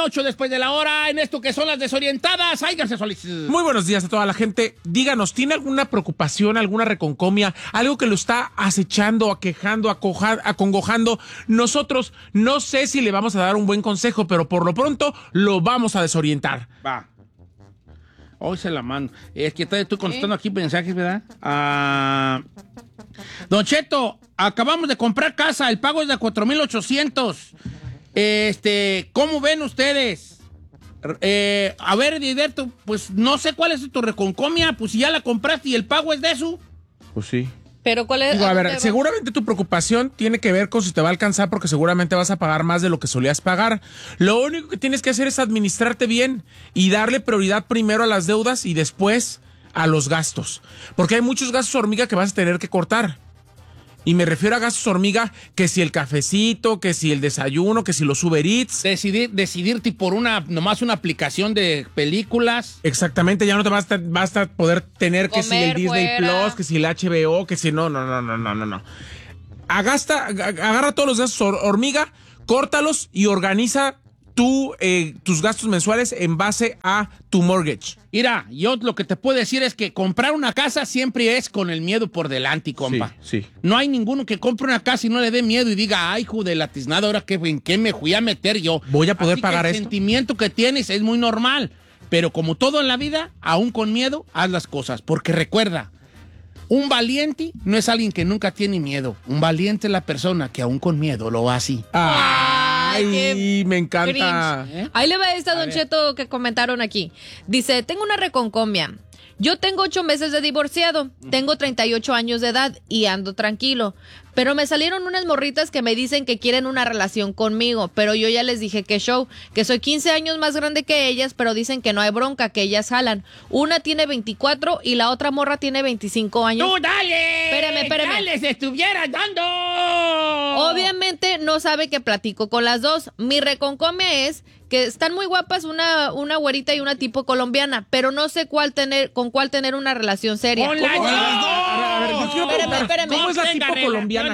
8 después de la hora en esto que son las desorientadas. ¡Ay, García Solís! Muy buenos días a toda la gente. Díganos, ¿tiene alguna preocupación, alguna reconcomia, algo que lo está acechando, aquejando, acongojando? Nosotros no sé si le vamos a dar un buen consejo, pero por lo pronto lo vamos a desorientar. Va. Hoy se la mando. Es que estoy contestando aquí mensajes, ¿verdad? Don Cheto, acabamos de comprar casa. El pago es de 4,800. ¿Cómo ven ustedes? A ver, Diderto, pues no sé cuál es tu reconcomia. Pues si ya la compraste y el pago es de eso. Pues sí. Pero ¿cuál es? Digo, a ver, seguramente tu preocupación tiene que ver con si te va a alcanzar porque seguramente vas a pagar más de lo que solías pagar. Lo único que tienes que hacer es administrarte bien y darle prioridad primero a las deudas y después a los gastos. Porque hay muchos gastos hormiga que vas a tener que cortar. Y me refiero a gastos hormiga, que si el cafecito, que si el desayuno, que si los Uber Eats. Decidirte por nomás una aplicación de películas. Exactamente, ya no te vas a poder tener que si el Disney fuera. Plus, que si el HBO, que si no. Agarra todos los gastos hormiga, córtalos y organiza tus gastos mensuales en base a tu mortgage. Mira, yo lo que te puedo decir es que comprar una casa siempre es con el miedo por delante, compa. Sí. No hay ninguno que compre una casa y no le dé miedo y diga, ay, hijo de la tiznada, ahora en qué me fui a meter yo. Voy a poder pagar el esto. sentimiento que tienes es muy normal, pero como todo en la vida, aún con miedo, haz las cosas. Porque recuerda, un valiente no es alguien que nunca tiene miedo. Un valiente es la persona que aún con miedo lo hace. Ay, me encanta. Cringe. Ahí le va esta Don Cheto que comentaron aquí. Dice, tengo una reconcomia. Yo tengo 8 meses de divorciado, tengo 38 años de edad y ando tranquilo. Pero me salieron unas morritas que me dicen que quieren una relación conmigo, pero yo ya les dije que show, que soy 15 años más grande que ellas, pero dicen que no hay bronca, que ellas jalan. Una tiene 24 y la otra morra tiene 25 años. ¡Tú dale! Espérame. ¡Ya les estuvieras dando! Obviamente no sabe que platico con las dos. Mi reconcomia es que están muy guapas, una güerita y una tipo colombiana, pero no sé con cuál tener una relación seria. ¡Con las dos! A ver, yo quiero preguntar, Espérame. ¿cómo es la tipo colombiana?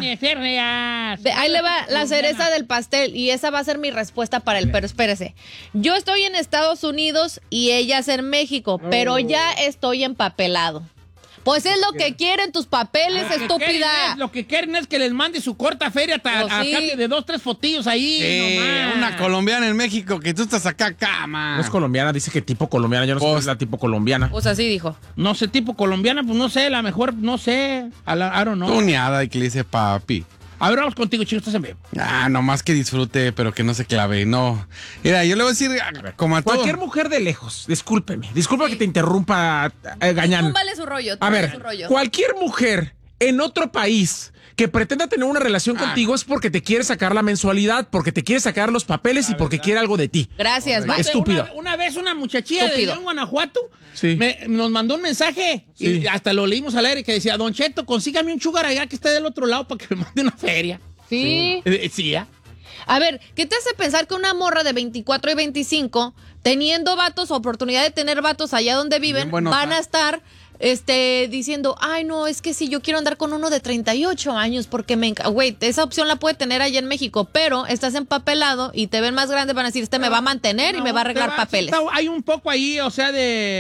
Ahí le va la cereza del pastel y esa va a ser mi respuesta para él, pero espérese. Yo estoy en Estados Unidos y ellas en México, pero ya estoy empapelado. Pues es lo que quieren tus papeles, estúpida. Lo que quieren es que les mande su corta feria a cambio de 2, 3 fotillos ahí. Nomás. Una colombiana en México, que tú estás acá, cama. No es colombiana, dice que tipo colombiana. Yo no sé si es la tipo colombiana. Pues así dijo. No sé, tipo colombiana, pues no sé, la mejor, no sé. I don't know. Tuneada y que le dice papi. A ver, vamos contigo, chicos, estás en vivo. Nomás que disfrute, pero que no se clave, no. Mira, yo le voy a decir, como a todo. Cualquier mujer de lejos, disculpa que te interrumpa, Gañán. Túmbale su rollo, A ver, su rollo. cualquier mujer en otro país que pretenda tener una relación contigo es porque te quiere sacar la mensualidad, porque te quiere sacar los papeles y porque quiere algo de ti. Gracias, No, bye. Estúpido. Una vez una muchachilla de Estúpido. León, Guanajuato, Sí. nos mandó un mensaje y hasta lo leímos al aire que decía, Don Cheto, consígame un sugar allá que esté del otro lado para que me mande una feria. Sí. Sí, ¿ya? A ver, ¿qué te hace pensar que una morra de 24 y 25, teniendo vatos, oportunidad de tener vatos allá donde viven, Bien buenota. van a estar diciendo, ay, no, es que si yo quiero andar con uno de 38 años porque güey, esa opción la puede tener allá en México, pero estás empapelado y te ven más grande, van a decir, me va a mantener y me va a arreglar papeles. Hay un poco ahí, o sea,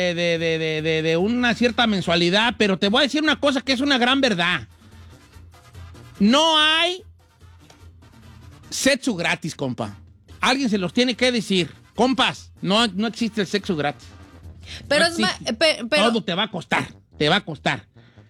de una cierta mensualidad, pero te voy a decir una cosa que es una gran verdad. No hay sexo gratis, compa. Alguien se los tiene que decir. Compas, no existe el sexo gratis. Pero No es más, existe. pero Todo te va a costar. Te va a costar.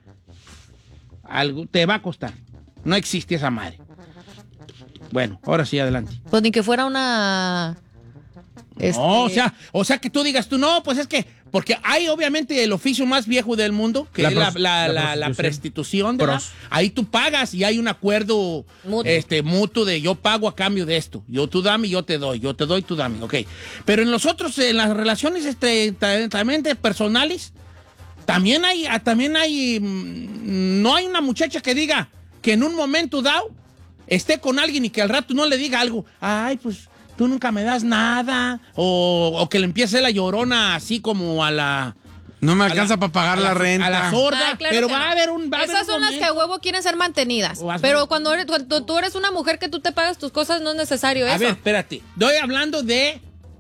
Algo te va a costar. No existe esa madre. Bueno, ahora sí, adelante. pues ni que fuera una No, o sea que tú digas tú, no, pues es que, porque hay obviamente el oficio más viejo del mundo, que es la prostitución, ¿verdad? Ahí tú pagas y hay un acuerdo mutuo de yo pago a cambio de esto. Tú dame, yo te doy, tú dame, ok. Pero en los otros, en las relaciones también personales, también hay, no hay una muchacha que diga que en un momento dado esté con alguien y que al rato no le diga algo, ay, pues tú nunca me das nada, o que le empiece la llorona así como a la... No me alcanza para pagar la renta. A la sorda, claro pero que va no. a haber un... Esas son las que a huevo quieren ser mantenidas. Pero cuando tú eres una mujer que tú te pagas tus cosas, no es necesario eso. A ver, espérate. Estoy hablando de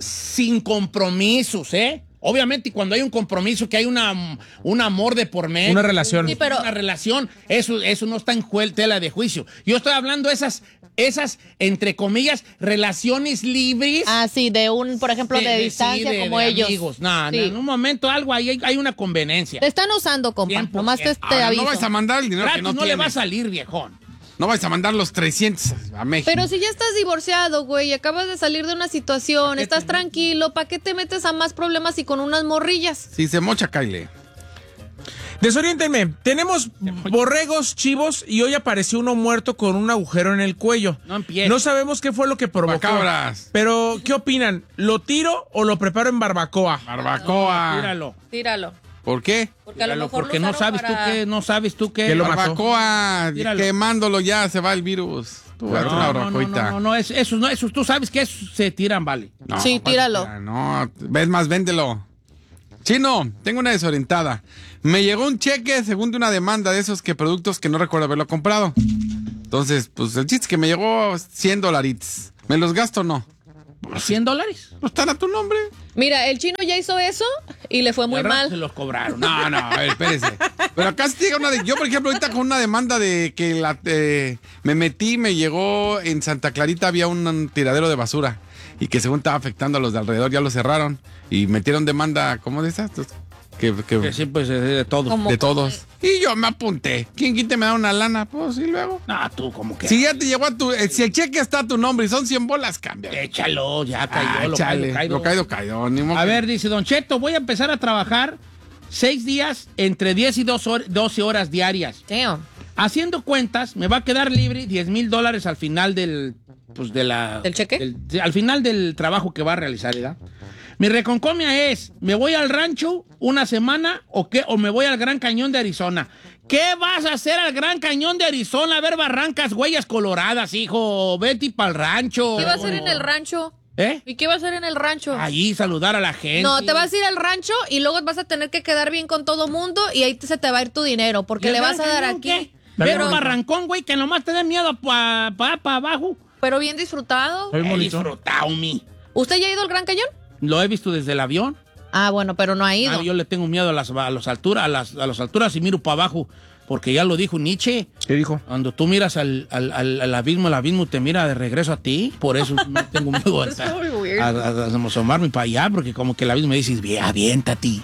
sin compromisos, ¿eh? Obviamente, cuando hay un compromiso, que hay un amor de por medio. Una relación. Sí, pero... Una relación, eso no está en tela de juicio. Yo estoy hablando de esas, entre comillas, relaciones libres. Ah, sí, por ejemplo, de distancia, como de ellos. Amigos. No, Sí. en un momento algo hay una conveniencia. Te están usando, compa. 100%. Nomás te Ahora, aviso. no vais a mandar el dinero que Gratis no no le tienes. va a salir, viejón. No vais a mandar los 300 a México. Pero si ya estás divorciado, güey, acabas de salir de una situación, estás tranquilo, ¿para qué te metes a más problemas y con unas morrillas? Si se mocha, Kyle. Desoriéntenme. Tenemos borregos, chivos y hoy apareció uno muerto con un agujero en el cuello. No empieces. No sabemos qué fue lo que provocó. Chupacabras. Pero, ¿qué opinan? ¿Lo tiro o lo preparo en barbacoa? Barbacoa. Tíralo. ¿Por qué? Porque a lo mejor Porque lo no usaron sabes tú qué. Que lo mató. Barbacoa. Tíralo. Quemándolo ya se va el virus. Tú date una barbacoita. No, eso, tú sabes que esos se tiran, vale. No, Sí, tíralo. No, ves más, véndelo. Chino, tengo una desorientada. Me llegó un cheque según de una demanda de esos productos que no recuerdo haberlo comprado. Entonces, pues el chiste es que me llegó $100. ¿Me los gasto o no? ¿$100? Pues están a tu nombre. Mira, el chino ya hizo eso y le fue muy Se mal. los cobraron. No, a ver, espérese. Pero acá sí llega una de... Yo, por ejemplo, ahorita con una demanda de que me llegó en Santa Clarita, había un tiradero de basura y que según estaba afectando a los de alrededor, ya lo cerraron y metieron demanda, ¿cómo de esas? Que sí, pues de todo. Como- de todos. Y yo me apunté. ¿Quién quite me da una lana? Pues y luego. No, tú como que. Si ya te llegó si el cheque está a tu nombre y son 100 bolas, cambia. Échalo, ya cayó. Lo caído. Ni modo A que- ver, dice Don Cheto, voy a empezar a trabajar 6 días entre 10 y 12 horas diarias. Damn. Haciendo cuentas, me va a quedar libre $10,000 al final del cheque? al final del trabajo que va a realizar, ¿verdad? Mi reconcomia es, ¿me voy al rancho una semana o me voy al Gran Cañón de Arizona? ¿Qué vas a hacer al Gran Cañón de Arizona? A ver barrancas, huellas coloradas, hijo. Vete para el rancho. ¿Qué va a hacer en el rancho? ¿Eh? ¿Y qué va a hacer en el rancho? Allí saludar a la gente. No, te vas a ir al rancho y luego vas a tener que quedar bien con todo mundo y ahí se te va a ir tu dinero porque ¿Y le el vas a Gran dar Cañón aquí. qué? Ver un barrancón, güey, que nomás te dé miedo para abajo. Pero bien disfrutado. Muy He bonito. disfrutado, mi. ¿Usted ya ha ido al Gran Cañón? Lo he visto desde el avión. Ah, bueno, pero no ha ido. Yo le tengo miedo a las alturas, a las alturas y miro para abajo. Porque ya lo dijo Nietzsche. ¿Qué dijo? Cuando tú miras al abismo, el abismo te mira de regreso a ti. Por eso no tengo miedo a asomarme para allá, porque como que el abismo me dice, aviéntate.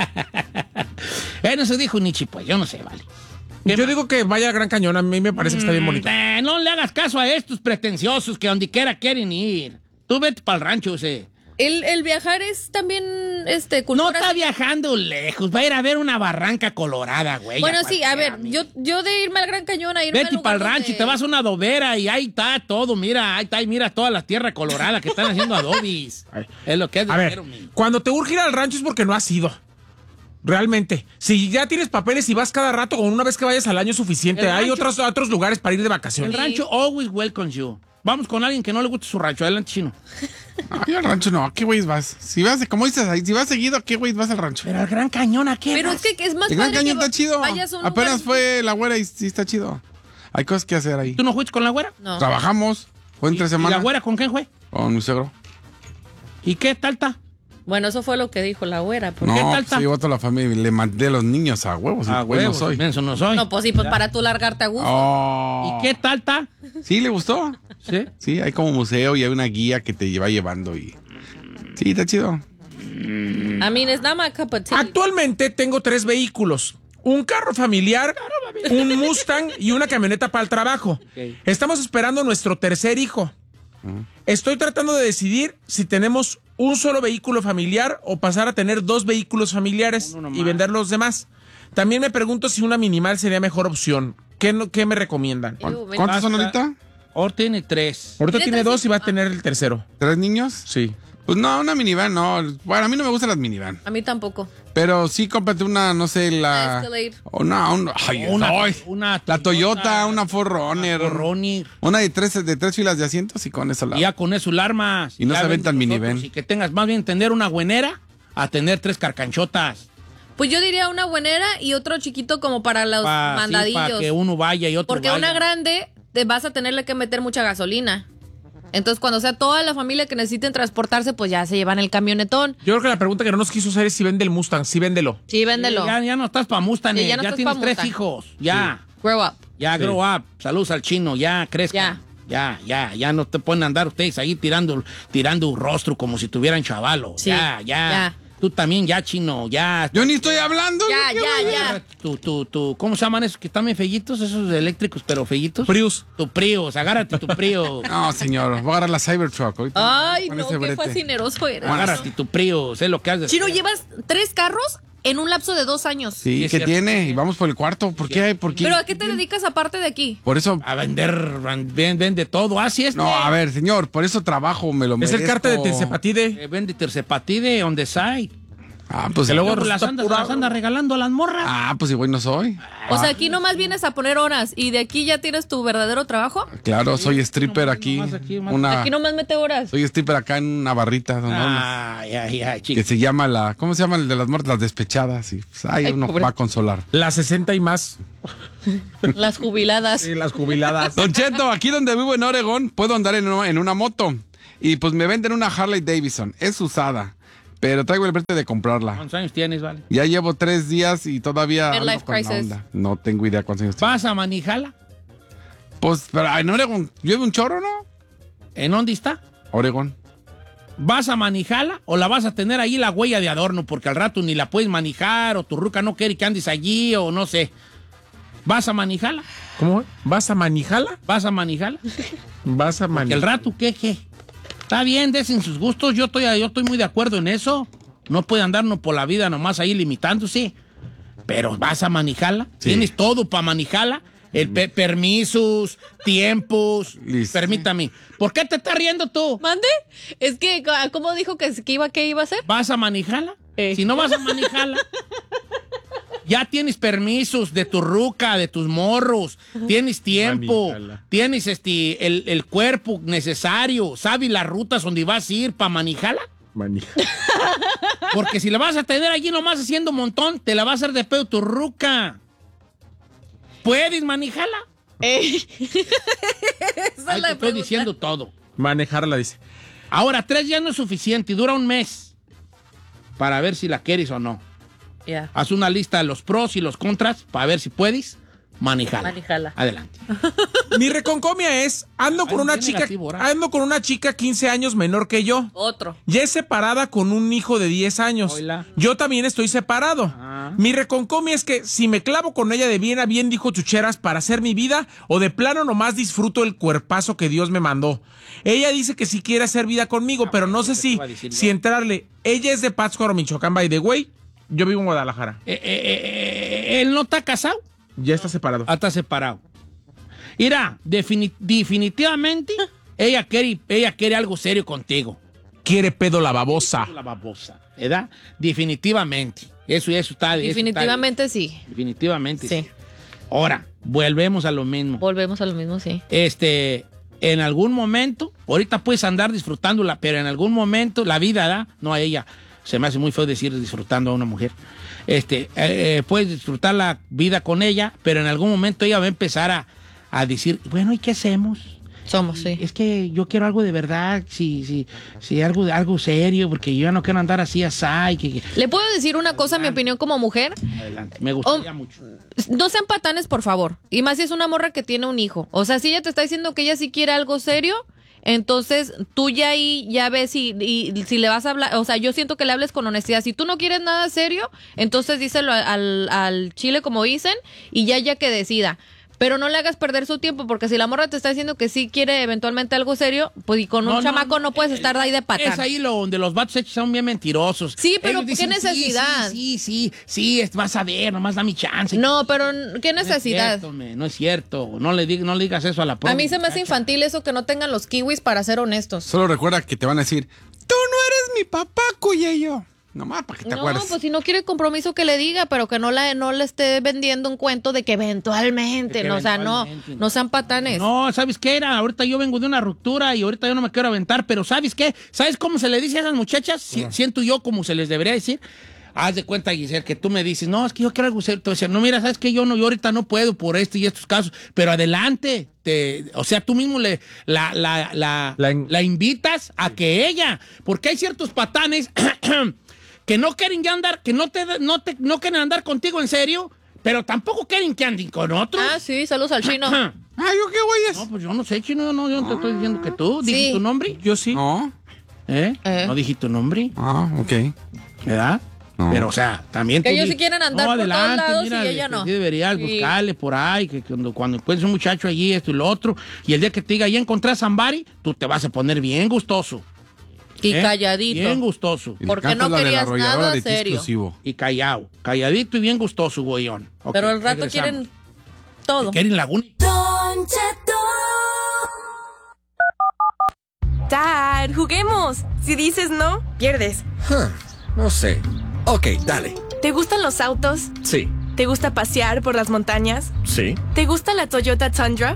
Eso dijo Nietzsche, pues yo no sé, vale. Yo digo que vaya al Gran Cañón, a mí me parece que está bien bonito. No le hagas caso a estos pretenciosos que donde quiera quieren ir. Tú vete para el rancho ese. El viajar es también No cultura. está viajando lejos, va a ir a ver una barranca colorada, güey. Bueno, sí, a ver, yo de irme al Gran Cañón a irme Vete para el rancho y te vas a una adobera y ahí está todo, mira, ahí está, y mira toda la tierra colorada que están haciendo adobis. Es lo que es de A ver, cero, mi. cuando te urge ir al rancho es porque no has ido. Realmente. Si ya tienes papeles y vas cada rato, con una vez que vayas al año es suficiente. El Hay rancho- otros lugares para ir de El vacaciones. rancho always welcomes you. Vamos con alguien que no le guste su rancho. Adelante, Chino. Ay, al rancho no, ¿a qué güey vas? Si vas, como dices ahí, si vas seguido, ¿a qué güey vas al rancho? Pero al Gran Cañón, ¿a qué? Pero vas? es que es más El Gran padre Cañón que está chido. vayas a un Apenas lugar- fue la güera y sí está chido. Hay cosas que hacer ahí. ¿Tú no fuiste con la güera? No. Trabajamos. Fue en 3 ¿Y la semanas. güera con quién fue? Con mi suegro. ¿Y qué tal está? Bueno, eso fue lo que dijo la güera. qué No, tal pues está? se llevó a toda la familia y le mandé a los niños a huevos. Ah, güey, no huevos, soy. menso no soy. No, pues sí, pues para tú largarte a gusto. Oh. ¿Y qué tal está? Sí, le gustó. ¿Sí? Sí, hay como museo y hay una guía que te va llevando y... Sí, está chido. I mean, it's not my cup of tea. Actualmente tengo 3 vehículos. Un carro familiar, un Mustang y una camioneta para el trabajo. Ok. Estamos esperando nuestro tercer hijo. Estoy tratando de decidir si tenemos un solo vehículo familiar o pasar a tener 2 vehículos familiares Uno y más. vender los demás. También me pregunto si una minimal sería mejor opción. ¿Qué me recomiendan? ¿Cuántos son Basta. ahorita? Ahora tiene 3. Ahorita ¿Tiene tiene tres 2 y va a hijos? tener el tercero. 3 niños. Sí. Pues no, una minivan no. Bueno, a mí no me gustan las minivan. A mí tampoco. Pero sí cómprate una, no sé, la... Escalade. Una la Toyota, una 4Runner. Forerunner. Una de tres filas de asientos y con eso la... Y ya con eso la armas. Y no Ya se aventan venden los minivan. otros. Y que tengas más bien tener una buenera a tener 3 carcanchotas. Pues yo diría una buenera y otro chiquito como para los mandadillos. Para que uno vaya y otro Porque vaya. una grande te vas a tenerle que meter mucha gasolina. Entonces, cuando sea toda la familia que necesiten transportarse, pues ya se llevan el camionetón. Yo creo que la pregunta que no nos quiso hacer es si vende el Mustang. Sí, véndelo. Sí, véndelo. Ya no estás para Mustang, Sí, ya no estás tienes pa' 3 Mustang. hijos, ya. Sí. Grow up. Ya, grow up. Saludos al chino, ya crezca. Ya no te pueden andar ustedes ahí tirando rostro como si tuvieran chavalos. Sí, ya. Tú también, ya, chino, ya. Yo ni estoy hablando. Ya. ¿Cómo se llaman esos que están bien fellitos? Esos eléctricos, pero fellitos. Prius. Tu Prius, agárrate tu Prius. No, señor, voy a agarrar la Cybertruck ahorita. Ay, Con no, ese qué brete. fascineroso eres. Agárrate tu Prius, es lo que has de Chino, hacer. llevas 3 carros en un lapso de 2 años. Sí, es ¿qué cierto. tiene? Y vamos por el cuarto. ¿Por qué? ¿Por qué? ¿Pero a qué te dedicas aparte de aquí? Por eso... A vende todo. Así es. No, a ver, señor, por eso trabajo, me lo Es merezco. el cártel de Tersepatide. Vende tercepatide on the side. Ah, pues... Que luego Las resulta anda regalando a las morras. Ah, pues igual no soy. O sea, aquí nomás vienes a poner horas y de aquí ya tienes tu verdadero trabajo. Claro, soy stripper aquí. nomás aquí, Aquí nomás mete horas. Soy stripper acá en una barrita. Ay, Que chico. se llama la... ¿Cómo se llama el de las muertas? Las despechadas. Y pues, ahí uno pobre. va a consolar. Las 60 y más. Las jubiladas. Sí, las jubiladas. Don Cheto, aquí donde vivo en Oregón, puedo andar en una moto. Y pues me venden una Harley Davidson. Es usada. Pero traigo el brete de comprarla. ¿Cuántos años tienes, vale? Ya llevo 3 días y todavía ando Midlife con la crisis. onda. No tengo idea cuántos años tengo. ¿Vas a manejarla? Pues, pero en Oregón, ¿llueve un chorro, no? ¿En dónde está? Oregón. ¿Vas a manejarla o la vas a tener ahí la huella de adorno? Porque al rato ni la puedes manejar o tu ruca no quiere que andes allí o no sé. ¿Vas a manejarla? ¿Cómo? ¿Vas a manijala? ¿Vas a manejarla? Vas a Que el manijala. rato, ¿qué? Está bien, desen sus gustos, yo estoy muy de acuerdo en eso. No puede andarnos por la vida nomás ahí limitándose. Pero vas a manejarla. Sí. Tienes todo para manejarla. Permisos, tiempos. Listo. Permítame. ¿Por qué te estás riendo tú? ¿Mande? Es que, ¿cómo dijo que qué iba a hacer? ¿Vas a manejarla? Si no vas a manejarla, ya tienes permisos de tu ruca, de tus morros, tienes tiempo, Manejarla. tienes el cuerpo necesario, sabes las rutas donde vas a ir para manejarla. Manijala. Porque si la vas a tener allí nomás haciendo un montón, te la va a hacer de pedo tu ruca. ¿Puedes manejarla? Esa es Ahí la te estoy pregunta. diciendo todo. Manejarla, dice. Ahora, 3 días no es suficiente y dura un mes para ver si la quieres o no. Ya. Haz una lista de los pros y los contras para ver si puedes manejarla. Manejarla. Adelante. Mi reconcomia es, ando con una qué chica, negativo, ¿verdad? ando con una chica 15 años menor que yo. Otro. Ya es separada con un hijo de 10 años. Oila. Yo también estoy separado. Ah. Mi reconcomia es que si me clavo con ella de bien a bien, dijo Chucheras, para hacer mi vida, o de plano nomás disfruto el cuerpazo que Dios me mandó. Ella dice que sí quiere hacer vida conmigo, pero no sé te iba a decir yo. entrarle. Ella es de Pátzcuaro, Michoacán, by the way. Yo vivo en Guadalajara. Él no está casado, Ya está separado. está separado. Mira, definitivamente ella quiere algo serio contigo. Quiere pedo la babosa. La babosa, ¿verdad? Definitivamente. Eso está. Definitivamente sí. Definitivamente. Sí. Ahora, volvemos a lo mismo. Volvemos a lo mismo, sí. En algún momento, ahorita puedes andar disfrutándola, pero en algún momento, la vida, ¿verdad? No a ella. Se me hace muy feo decir disfrutando a una mujer. Puedes disfrutar la vida con ella, pero en algún momento ella va a empezar a decir, bueno, ¿y qué hacemos? Somos, sí. Es que yo quiero algo de verdad, sí, algo serio, porque yo ya no quiero andar así, así. ¿Le puedo decir una cosa, mi opinión como mujer? Adelante, me gustaría mucho. No sean patanes, por favor. Y más si es una morra que tiene un hijo. O sea, si ella te está diciendo que ella sí quiere algo serio, entonces tú ya ahí ya ves si le vas a hablar. O sea, yo siento que le hables con honestidad. Si tú no quieres nada serio, entonces díselo al chile, como dicen, y ya que decida. Pero no le hagas perder su tiempo, porque si la morra te está diciendo que sí quiere eventualmente algo serio, pues y con un chamaco no puedes estar ahí de patán. Es ahí donde los vatos hechos son bien mentirosos. Sí, pero Ellos ¿qué dicen, necesidad? Sí, vas a ver, nomás da mi chance. No, pero ¿qué necesidad? No es cierto. No le digas eso a la pobre A mí se me hace muchacha. infantil eso que no tengan los kiwis, para ser honestos. Solo recuerda que te van a decir, tú no eres mi papá, Cuyello. Nomás para que te No, acuerdes. pues si no quiere compromiso que le diga, pero que no le esté vendiendo un cuento de que eventualmente, De que no, o sea, eventualmente, no sean patanes. No, ¿sabes qué era? Ahorita yo vengo de una ruptura y ahorita yo no me quiero aventar, pero ¿sabes qué? ¿Sabes cómo se le dice a esas muchachas? Siento yo como se les debería decir. haz de cuenta, Giselle, que tú me dices, no, es que yo quiero algo serio. Te voy a decir, no, mira, sabes que yo ahorita no puedo por esto y estos casos, pero adelante. O sea, tú mismo la invitas a que ella, porque hay ciertos patanes que no quieren ya andar, que no quieren andar contigo en serio, pero tampoco quieren que anden con otros. Ah, sí, saludos al chino. ¿Yo qué güeyes? No, pues yo no sé, chino, yo no te estoy diciendo que tú. ¿Dije Sí. tu nombre? Yo sí. No. No dije tu nombre, Ok. ¿verdad? No. Pero, o sea, también... Que tú ellos di- sí quieren andar por todos lados y ella no. Sí deberías Sí. buscarle por ahí, que cuando encuentres un muchacho allí, esto y lo otro, y el día que te diga, ya encontré a Zambari, tú te vas a poner bien gustoso. Y calladito. Bien gustoso. Y le Porque cantas no la de la querías arrolladora nada de ti serio. exclusivo. Y calladito y bien gustoso, güeyón. Ok, Pero al rato regresamos. quieren todo. Quieren Laguna. Don Cheto. Dad, juguemos. Si dices no, pierdes. No sé. Ok, dale. ¿Te gustan los autos? Sí. ¿Te gusta pasear por las montañas? Sí. ¿Te gusta la Toyota Tundra?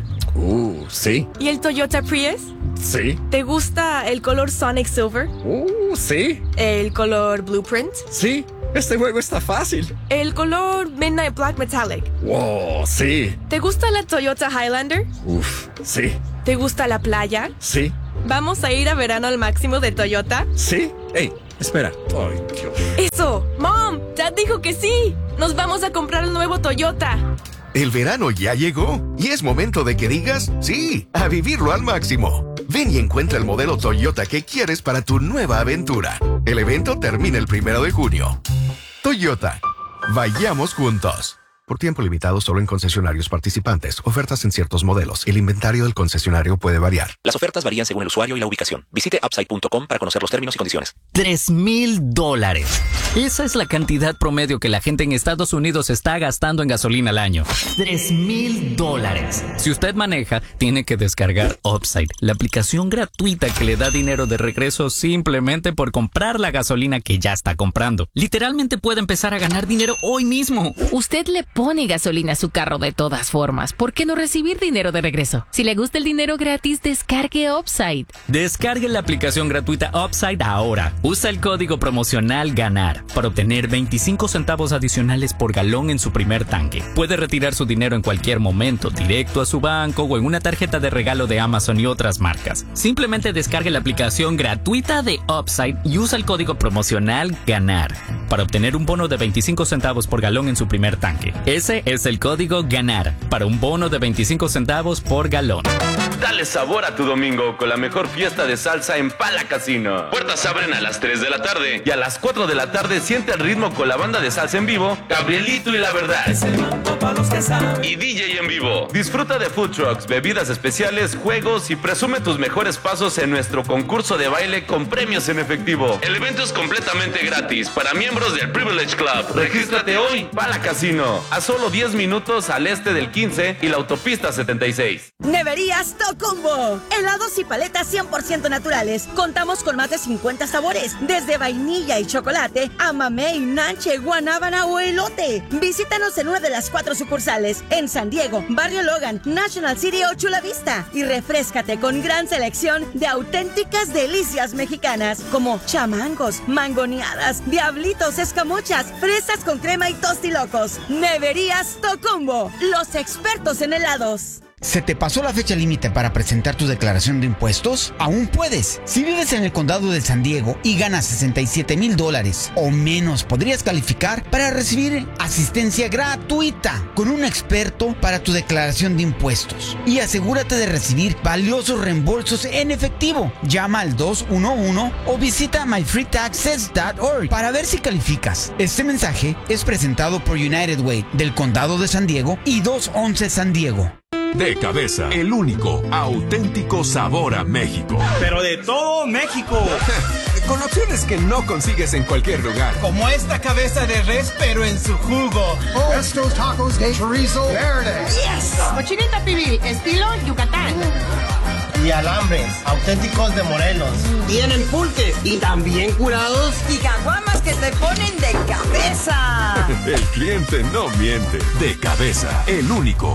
Sí. ¿Y el Toyota Prius? Sí. ¿Te gusta el color Sonic Silver? Sí. ¿El color Blueprint? Sí. Este juego está fácil. ¿El color Midnight Black Metallic? Wow, sí. ¿Te gusta la Toyota Highlander? Sí. ¿Te gusta la playa? Sí. ¿Vamos a ir a verano al máximo de Toyota? Sí. Ey, espera. Ay, Dios. ¡Eso! ¡Mom! Dad dijo que sí. Nos vamos a comprar el nuevo Toyota. El verano ya llegó y es momento de que digas sí, a vivirlo al máximo. Ven y encuentra el modelo Toyota que quieres para tu nueva aventura. El evento termina el 1 de junio. Toyota. Vayamos juntos. Por tiempo limitado solo en concesionarios participantes. Ofertas en ciertos modelos. El inventario del concesionario puede variar. Las ofertas varían según el usuario y la ubicación. Visite upside.com para conocer los términos y condiciones. $3,000. Esa es la cantidad promedio que la gente en Estados Unidos está gastando en gasolina al año. $3,000. Si usted maneja, tiene que descargar Upside, la aplicación gratuita que le da dinero de regreso simplemente por comprar la gasolina que ya está comprando. Literalmente puede empezar a ganar dinero hoy mismo. Usted le pone gasolina a su carro de todas formas. ¿Por qué no recibir dinero de regreso? Si le gusta el dinero gratis, descargue Upside. Descargue la aplicación gratuita Upside ahora. Usa el código promocional GANAR para obtener 25 centavos adicionales por galón en su primer tanque. Puede retirar su dinero en cualquier momento, directo a su banco o en una tarjeta de regalo de Amazon y otras marcas. Simplemente descargue la aplicación gratuita de Upside y usa el código promocional GANAR para obtener un bono de 25 centavos por galón en su primer tanque. Ese es el código GANAR para un bono de 25 centavos por galón. Dale sabor a tu domingo con la mejor fiesta de salsa en Pala Casino. Puertas abren a las 3 de la tarde y a las 4 de la tarde siente el ritmo con la banda de salsa en vivo, Gabrielito y La Verdad. Y DJ en vivo. Disfruta de food trucks, bebidas especiales, juegos y presume tus mejores pasos en nuestro concurso de baile con premios en efectivo. El evento es completamente gratis para miembros del Privilege Club. Regístrate hoy, Pala Casino, a solo 10 minutos al este del 15 y la autopista 76. Neverías Tocumbo. Helados y paletas 100% naturales. Contamos con más de 50 sabores, desde vainilla y chocolate a mamey, nanche, guanábana o elote. Visítanos en una de las 4 sucursales en San Diego, Barrio Logan, National City o Chula Vista y refréscate con gran selección de auténticas delicias mexicanas como chamangos, mangoneadas, diablitos, escamochas, fresas con crema y tostilocos. Neverías Tocumbo, los expertos en helados. ¿Se te pasó la fecha límite para presentar tu declaración de impuestos? Aún puedes. Si vives en el condado de San Diego y ganas $67,000 o menos, podrías calificar para recibir asistencia gratuita con un experto para tu declaración de impuestos. Y asegúrate de recibir valiosos reembolsos en efectivo. Llama al 211 o visita myfreetaxes.org para ver si calificas. Este mensaje es presentado por United Way del condado de San Diego y 211 San Diego. De Cabeza, el único auténtico sabor a México. Pero de todo México. Con opciones que no consigues en cualquier lugar. Como esta cabeza de res, pero en su jugo. Estos tacos de chorizo verde. Yes. Cochinita pibil, estilo Yucatán. Y alambres, auténticos de Morelos. Tienen pulques y también curados. Y caguamas que te ponen de cabeza. El cliente no miente. De Cabeza, el único.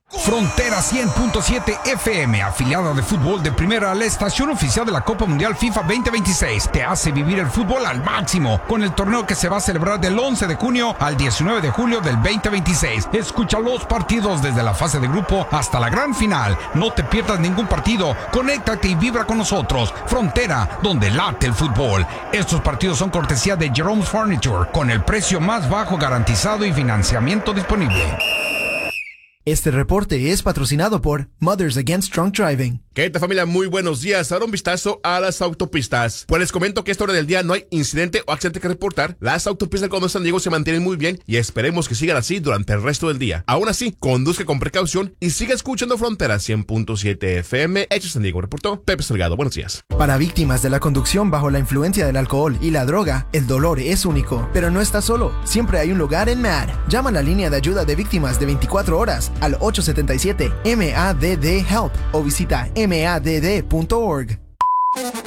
Frontera 100.7 FM, afiliada de fútbol de primera, la estación oficial de la Copa Mundial FIFA 2026, te hace vivir el fútbol al máximo con el torneo que se va a celebrar del 11 de junio al 19 de julio del 2026. Escucha los partidos desde la fase de grupo hasta la gran final. No te pierdas ningún partido. Conéctate y vibra con nosotros. Frontera, donde late el fútbol. Estos partidos son cortesía de Jerome's Furniture, con el precio más bajo garantizado y financiamiento disponible. Este reporte es patrocinado por Mothers Against Drunk Driving. ¿Qué tal, familia? Muy buenos días. Ahora un vistazo a las autopistas. Pues les comento que a esta hora del día no hay incidente o accidente que reportar. Las autopistas del Condado de San Diego se mantienen muy bien y esperemos que sigan así durante el resto del día. Aún así, conduzca con precaución y siga escuchando Frontera 100.7 FM. Hecho San Diego, reportó Pepe Salgado. Buenos días. Para víctimas de la conducción bajo la influencia del alcohol y la droga, el dolor es único. Pero no estás solo. Siempre hay un lugar en MADD. Llama a la línea de ayuda de víctimas de 24 horas al 877-MADD-HELP o visita madd.org.